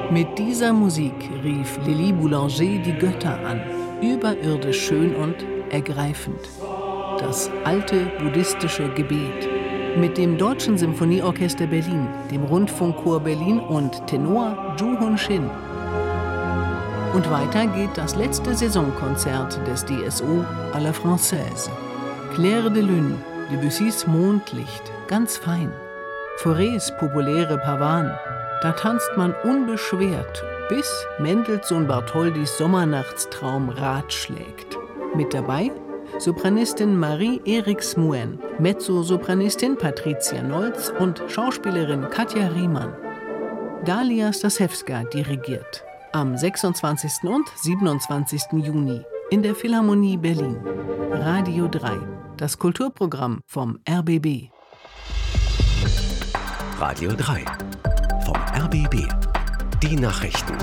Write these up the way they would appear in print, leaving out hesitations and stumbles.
Mit dieser Musik rief Lili Boulanger die Götter an, überirdisch schön und ergreifend. Das alte buddhistische Gebet. Mit dem Deutschen Symphonieorchester Berlin, dem Rundfunkchor Berlin und Tenor Zhu Hunshin. Und weiter geht das letzte Saisonkonzert des DSO à la Française. Clair de Lune, Debussys Mondlicht, ganz fein. Faurés populäre Pavane, da tanzt man unbeschwert, bis Mendelssohn Bartholdys Sommernachtstraum Rat schlägt. Mit dabei Sopranistin Marie-Erik Smuen, Mezzosopranistin Patricia Nolz und Schauspielerin Katja Riemann. Dalia Stasewska dirigiert. Am 26. und 27. Juni in der Philharmonie Berlin. Radio 3, das Kulturprogramm vom RBB. Radio 3 vom RBB. Die Nachrichten.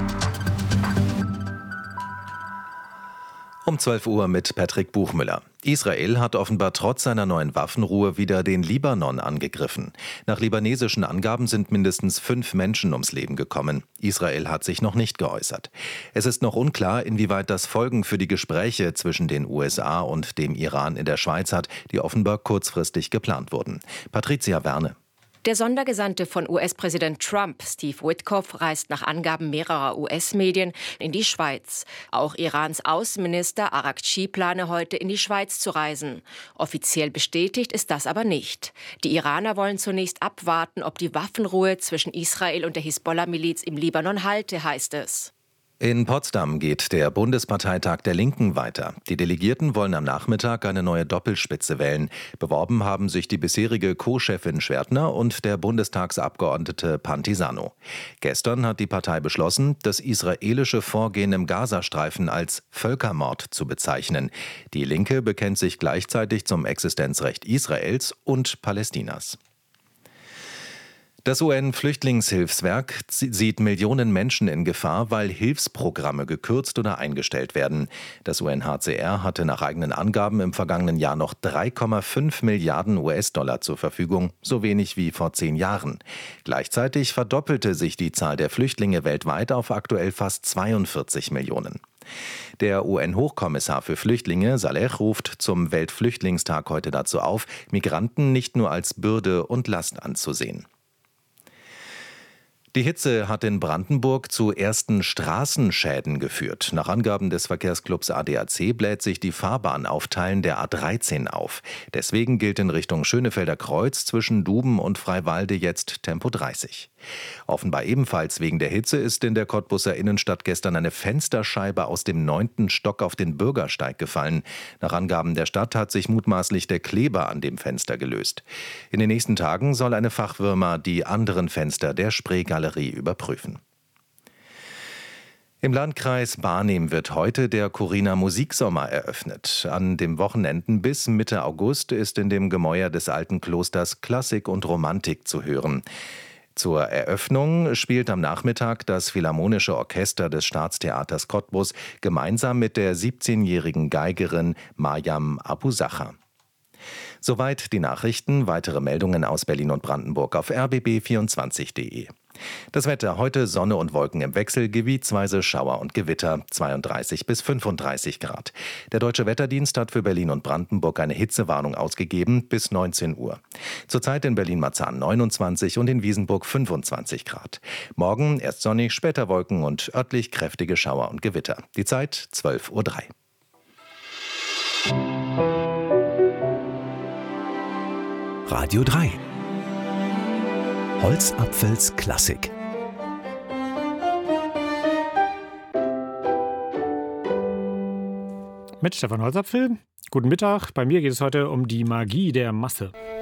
Um 12 Uhr mit Patrick Buchmüller. Israel hat offenbar trotz seiner neuen Waffenruhe wieder den Libanon angegriffen. Nach libanesischen Angaben sind mindestens 5 Menschen ums Leben gekommen. Israel hat sich noch nicht geäußert. Es ist noch unklar, inwieweit das Folgen für die Gespräche zwischen den USA und dem Iran in der Schweiz hat, die offenbar kurzfristig geplant wurden. Patricia Werne. Der Sondergesandte von US-Präsident Trump, Steve Witkoff, reist nach Angaben mehrerer US-Medien in die Schweiz. Auch Irans Außenminister Araghchi plane heute in die Schweiz zu reisen. Offiziell bestätigt ist das aber nicht. Die Iraner wollen zunächst abwarten, ob die Waffenruhe zwischen Israel und der Hisbollah-Miliz im Libanon halte, heißt es. In Potsdam geht der Bundesparteitag der Linken weiter. Die Delegierten wollen am Nachmittag eine neue Doppelspitze wählen. Beworben haben sich die bisherige Co-Chefin Schwertner und der Bundestagsabgeordnete Pantisano. Gestern hat die Partei beschlossen, das israelische Vorgehen im Gazastreifen als Völkermord zu bezeichnen. Die Linke bekennt sich gleichzeitig zum Existenzrecht Israels und Palästinas. Das UN-Flüchtlingshilfswerk sieht Millionen Menschen in Gefahr, weil Hilfsprogramme gekürzt oder eingestellt werden. Das UNHCR hatte nach eigenen Angaben im vergangenen Jahr noch 3,5 Milliarden US-Dollar zur Verfügung, so wenig wie vor 10 Jahren. Gleichzeitig verdoppelte sich die Zahl der Flüchtlinge weltweit auf aktuell fast 42 Millionen. Der UN-Hochkommissar für Flüchtlinge, Saleh, ruft zum Weltflüchtlingstag heute dazu auf, Migranten nicht nur als Bürde und Last anzusehen. Die Hitze hat in Brandenburg zu ersten Straßenschäden geführt. Nach Angaben des Verkehrsclubs ADAC bläht sich die Fahrbahn auf Teilen der A13 auf. Deswegen gilt in Richtung Schönefelder Kreuz zwischen Duben und Freiwalde jetzt Tempo 30. Offenbar ebenfalls wegen der Hitze ist in der Cottbuser Innenstadt gestern eine Fensterscheibe aus dem 9. Stock auf den Bürgersteig gefallen. Nach Angaben der Stadt hat sich mutmaßlich der Kleber an dem Fenster gelöst. In den nächsten Tagen soll eine Fachfirma die anderen Fenster der Spreegalerie überprüfen. Im Landkreis Barnim wird heute der Coriner Musiksommer eröffnet. An den Wochenenden bis Mitte August ist in dem Gemäuer des alten Klosters Klassik und Romantik zu hören. Zur Eröffnung spielt am Nachmittag das Philharmonische Orchester des Staatstheaters Cottbus gemeinsam mit der 17-jährigen Geigerin Mariam Abusacher. Soweit die Nachrichten. Weitere Meldungen aus Berlin und Brandenburg auf rbb24.de. Das Wetter: heute Sonne und Wolken im Wechsel, gebietsweise Schauer und Gewitter, 32 bis 35 Grad. Der Deutsche Wetterdienst hat für Berlin und Brandenburg eine Hitzewarnung ausgegeben bis 19 Uhr. Zurzeit in Berlin-Marzahn 29 und in Wiesenburg 25 Grad. Morgen erst sonnig, später Wolken und örtlich kräftige Schauer und Gewitter. Die Zeit 12:03 Uhr. Radio 3 Holzapfels Klassik. Mit Stefan Holzapfel. Guten Mittag. Bei mir geht es heute um die Magie der Masse.